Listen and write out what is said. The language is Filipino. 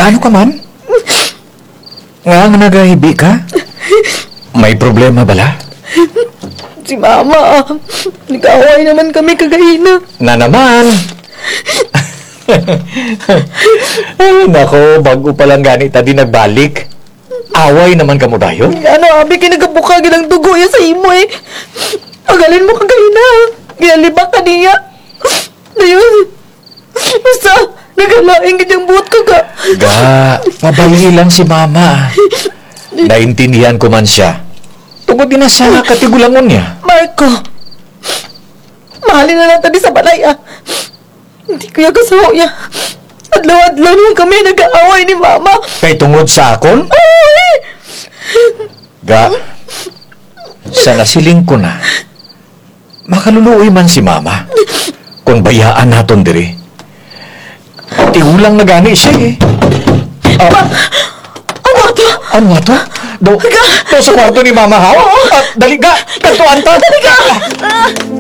Ano ka man? Nga nagahibi ka? May problema bala? Si Mama, nag-away naman kami kagahina. Na naman! Ay, nako, bago pa lang ganit di nagbalik. Away naman ka mo dayo? Ano, abi, kinagabukagin ang dugo yan sa imo eh. Agalin mo kagahina. Ginalibak ka niya. Ayun. Basta, nagalaing ganyang buot ka ka. Ga, pabali lang si Mama. Naintindihan ko man siya. Tungkol din na sa katigulangon niya. Marco, mahalin na lang tadi sa balay ah. Hindi ko yung kasawa niya. Adlaw-adlaw naman kami nag-aaway ni Mama. Kay tungod sa akon? Ay! Ga, sa nasiling ko na, makaluluoy man si Mama. Kung bayaan naton diri. Tigulang na gani siya eh. Ano to? Ano nga to? Do sa kwarto ni Mama ha? Dali ga! Kantuan to! Dali ga!